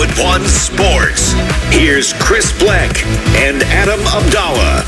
Westwood One Sports. Here's Chris Bleck and Adam Abdallah.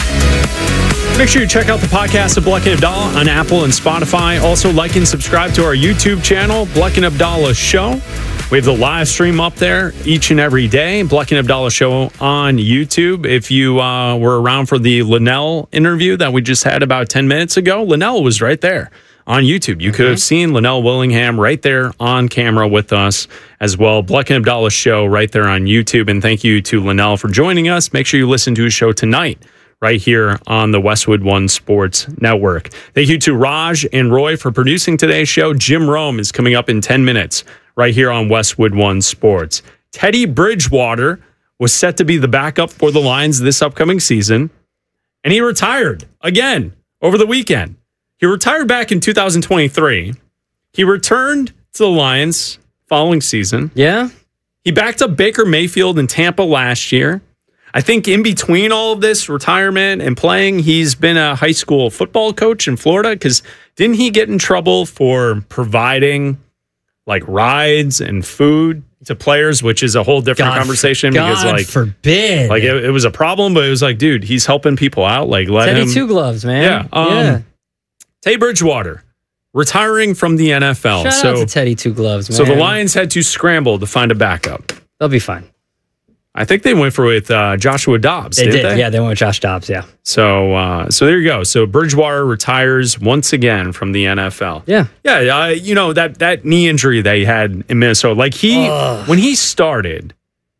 Make sure you check out the podcast of Bleck and Abdallah on Apple and Spotify. Also, like and subscribe to our YouTube channel, Bleck and Abdallah Show. We have the live stream up there each and every day, Bleck and Abdallah Show on YouTube. If you were around for the Linnell interview that we just had about 10 minutes ago, Linnell was right there on YouTube. You could have seen Linnell Willingham right there on camera with us as well. Bleck and Abdallah Show right there on YouTube. And thank you to Linnell for joining us. Make sure you listen to his show tonight right here on the Westwood One Sports Network. Thank you to Raj and Roy for producing today's show. Jim Rome is coming up in 10 minutes right here on Westwood One Sports. Teddy Bridgewater was set to be the backup for the Lions this upcoming season, and he retired again over the weekend. He retired back in 2023. He returned to the Lions following season. Yeah. He backed up Baker Mayfield in Tampa last year. I think in between all of this retirement and playing, he's been a high school football coach in Florida because didn't he get in trouble for providing like rides and food to players, which is a whole different conversation because like forbid. Like it was a problem, but it was like, dude, he's helping people out. Like let Teddy him. Two Gloves, man. Yeah. Teddy Bridgewater retiring from the NFL. Shout out to Teddy Two Gloves, man. So the Lions had to scramble to find a backup. They'll be fine. I think they went with Joshua Dobbs. They did. Yeah, they went with Josh Dobbs. Yeah. So there you go. So Bridgewater retires once again from the NFL. Yeah. Yeah. You know that knee injury that he had in Minnesota. Like when he started,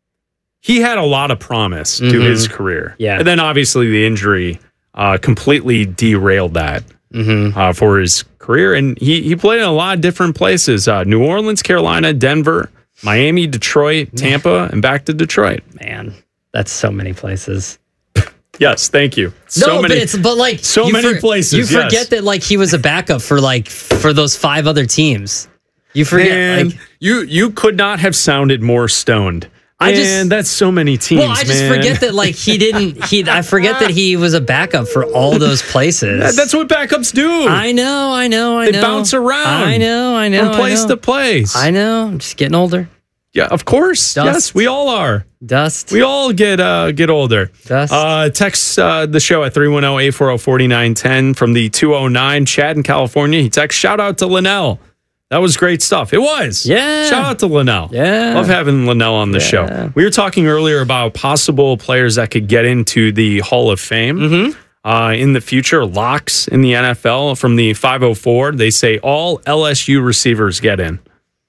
he had a lot of promise to his career. Yeah. And then obviously the injury completely derailed that for his career. And he played in a lot of different places: New Orleans, Carolina, Denver, Miami, Detroit, Tampa, and back to Detroit. Man, that's so many places. Yes, thank you. So many places. You forget that like he was a backup for those 5 other teams. You forget. Man, you could not have sounded more stoned. That's so many teams. Well, I just forget that like I forget that he was a backup for all those places. That's what backups do. I know. They bounce around. I know. From place to place. I know. I'm just getting older. Yeah, of course. Dust. Yes, we all are. Dust. We all get older. Dust. Text the show at 310-840-4910 from the 209. Chad in California. He texts, shout out to Linnell. That was great stuff. It was. Yeah. Shout out to Linnell. Yeah. Love having Linnell on the show. We were talking earlier about possible players that could get into the Hall of Fame in the future. Locks in the NFL from the 504. They say all LSU receivers get in.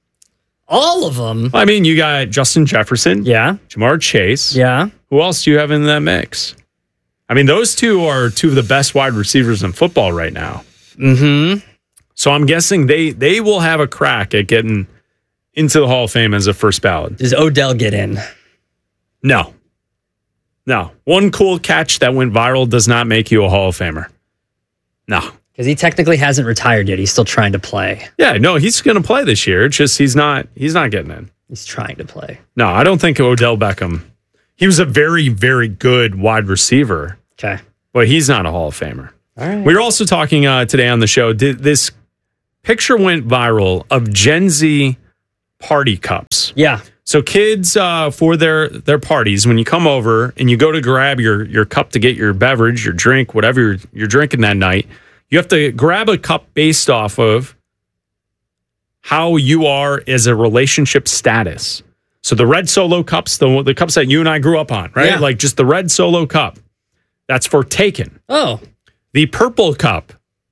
All of them? I mean, you got Justin Jefferson. Yeah. Jamar Chase. Yeah. Who else do you have in that mix? I mean, those two are two of the best wide receivers in football right now. So I'm guessing they will have a crack at getting into the Hall of Fame as a first ballot. Does Odell get in? No. One cool catch that went viral does not make you a Hall of Famer. No. Because he technically hasn't retired yet. He's still trying to play. Yeah, no, he's going to play this year. It's just he's not getting in. He's trying to play. No, I don't think Odell Beckham. He was a very, very good wide receiver. Okay. But he's not a Hall of Famer. All right. We were also talking today on the show, this picture went viral of Gen Z party cups. Yeah. So kids, for their parties, when you come over and you go to grab your cup to get your beverage, your drink, whatever you're drinking that night, you have to grab a cup based off of how you are as a relationship status. So the red Solo cups, the cups that you and I grew up on, right? Yeah. Like just the red Solo cup. That's for taken. Oh. The purple cup,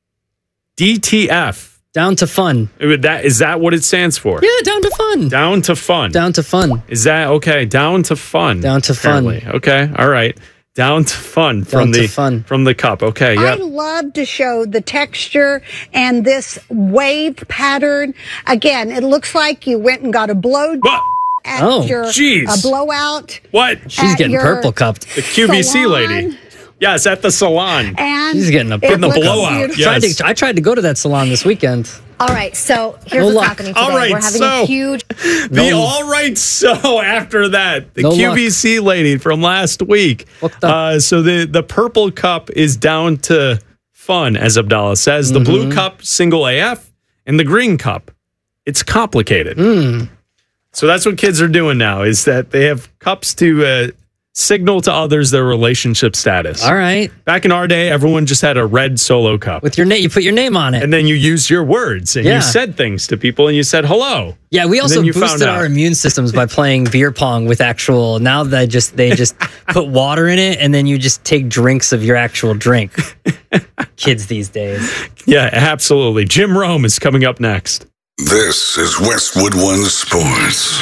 DTF. Down to fun. Is that what it stands for? Yeah, down to fun. Down to fun. Down to fun. Is that okay? Down to fun. Down to apparently. fun. Okay. All right. Down to fun from the cup. Okay. Yeah. I love to show the texture and this wave pattern. Again, it looks like you went and got a blow at your blowout. What? She's getting purple cupped. The QVC lady. Yes, at the salon. And she's getting a blowout. Yes. I tried to go to that salon this weekend. All right, so here's what's happening today. We're having a huge... all right, so after that, the QVC lady from last week. So the purple cup is down to fun, as Abdallah says. The blue cup, single AF, and the green cup, it's complicated. So that's what kids are doing now, is that they have cups to signal to others their relationship status. All right. Back in our day, everyone just had a red Solo cup. With your name, you put your name on it. And then you used your words and you said things to people and you said hello. Yeah, we also boosted our immune systems by playing beer pong with actual, now they just put water in it and then you just take drinks of your actual drink. Kids these days. Yeah, absolutely. Jim Rome is coming up next. This is Westwood One Sports.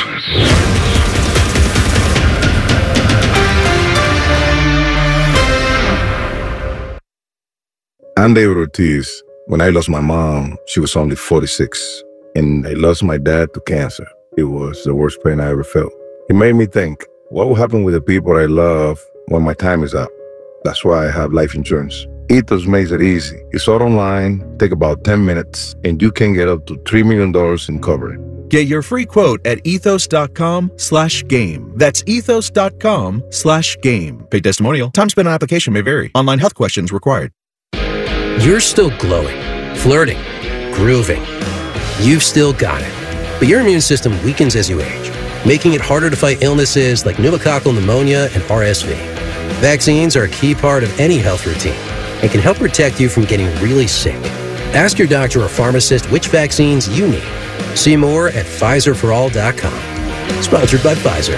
I'm David Ortiz. When I lost my mom, she was only 46. And I lost my dad to cancer. It was the worst pain I ever felt. It made me think, what will happen with the people I love when my time is up? That's why I have life insurance. Ethos makes it easy. It's all online, take about 10 minutes, and you can get up to $3 million in coverage. Get your free quote at ethos.com/game. That's ethos.com/game. Paid testimonial. Time spent on application may vary. Online health questions required. You're still glowing, flirting, grooving. You've still got it. But your immune system weakens as you age, making it harder to fight illnesses like pneumococcal pneumonia and RSV. Vaccines are a key part of any health routine and can help protect you from getting really sick. Ask your doctor or pharmacist which vaccines you need. See more at PfizerForAll.com. Sponsored by Pfizer.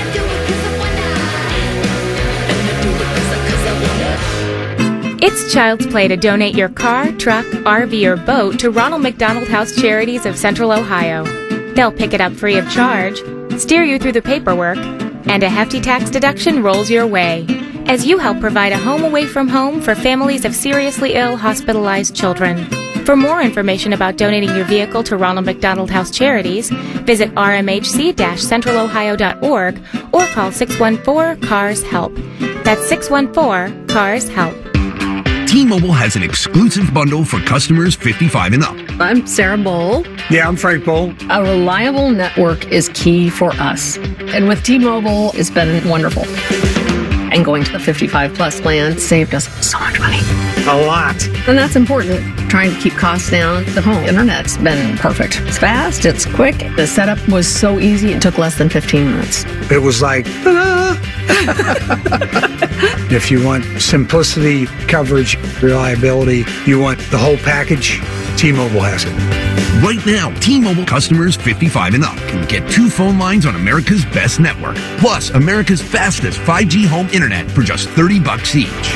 It's child's play to donate your car, truck, RV, or boat to Ronald McDonald House Charities of Central Ohio. They'll pick it up free of charge, steer you through the paperwork, and a hefty tax deduction rolls your way as you help provide a home away from home for families of seriously ill, hospitalized children. For more information about donating your vehicle to Ronald McDonald House Charities, visit rmhc-centralohio.org or call 614-CARS-HELP. That's 614-CARS-HELP. T-Mobile has an exclusive bundle for customers 55 and up. I'm Sarah Bowl. Yeah, I'm Frank Bowl. A reliable network is key for us. And with T-Mobile, it's been wonderful. And going to the 55 plus plan saved us so much money. A lot. And that's important. Trying to keep costs down. The home internet's been perfect. It's fast, it's quick. The setup was so easy, it took less than 15 minutes. It was like, ta-da! If you want simplicity, coverage, reliability, you want the whole package, T-Mobile has it. Right now, T-Mobile customers 55 and up can get 2 phone lines on America's best network, plus America's fastest 5G home internet for just $30 each.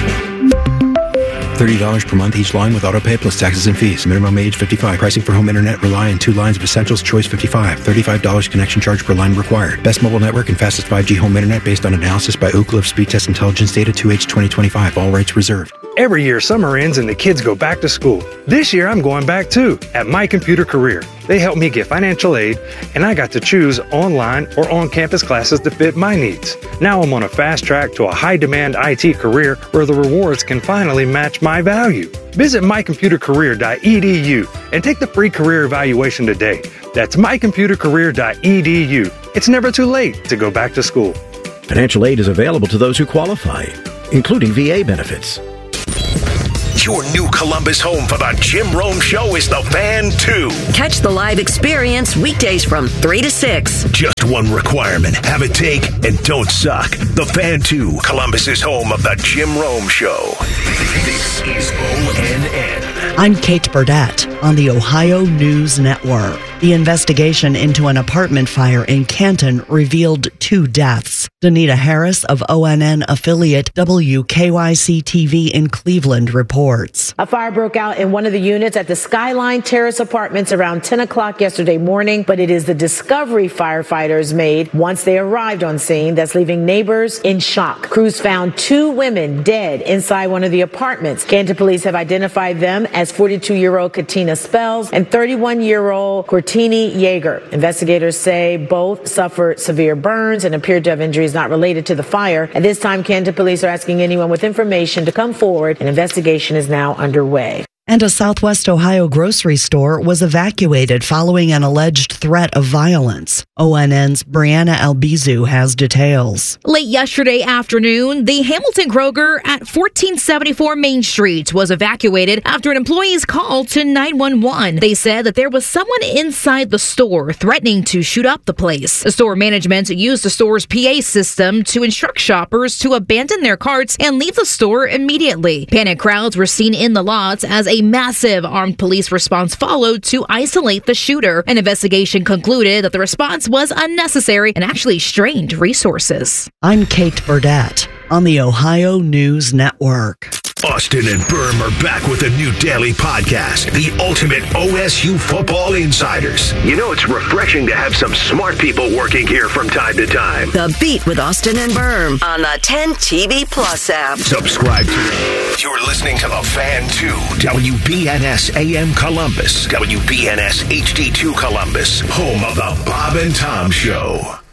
$30 per month each line with autopay plus taxes and fees. Minimum age 55. Pricing for home internet rely on 2 lines of Essentials Choice 55. $35 connection charge per line required. Best mobile network and fastest 5G home internet based on analysis by Ookla of Speed Test Intelligence data 2H 2025. All rights reserved. Every year, summer ends and the kids go back to school. This year, I'm going back too, at My Computer Career. They helped me get financial aid, and I got to choose online or on-campus classes to fit my needs. Now I'm on a fast track to a high-demand IT career where the rewards can finally match my value. Visit mycomputercareer.edu and take the free career evaluation today. That's mycomputercareer.edu. It's never too late to go back to school. Financial aid is available to those who qualify, including VA benefits. Your new Columbus home for the Jim Rome Show is The Fan 2. Catch the live experience weekdays from 3 to 6. Just one requirement. Have it take and don't suck. The Fan 2, Columbus's home of the Jim Rome Show. This is ONN. I'm Kate Burdett on the Ohio News Network. The investigation into an apartment fire in Canton revealed 2 deaths. Danita Harris of ONN affiliate WKYC-TV in Cleveland reports. A fire broke out in one of the units at the Skyline Terrace Apartments around 10 o'clock yesterday morning, but it is the discovery firefighters made once they arrived on scene that's leaving neighbors in shock. Crews found 2 women dead inside one of the apartments. Canton police have identified them as 42-year-old Katina Spells and 31-year-old Courtney Yeager. Investigators say both suffered severe burns and appeared to have injuries not related to the fire. At this time, Canton police are asking anyone with information to come forward. An investigation is now underway. And a Southwest Ohio grocery store was evacuated following an alleged threat of violence. ONN's Brianna Albizu has details. Late yesterday afternoon, the Hamilton Kroger at 1474 Main Street was evacuated after an employee's call to 911. They said that there was someone inside the store threatening to shoot up the place. The store management used the store's PA system to instruct shoppers to abandon their carts and leave the store immediately. Panic crowds were seen in the lots as a massive armed police response followed to isolate the shooter. An investigation concluded that the response was unnecessary and actually strained resources. I'm Kate Burdett on the Ohio News Network. Austin and Berm are back with a new daily podcast, The Ultimate OSU Football Insiders. You know it's refreshing to have some smart people working here from time to time. The Beat with Austin and Berm on the 10 TV Plus app. Subscribe today. You're listening to The Fan 2, WBNS AM Columbus, WBNS HD2 Columbus, home of The Bob and Tom Show.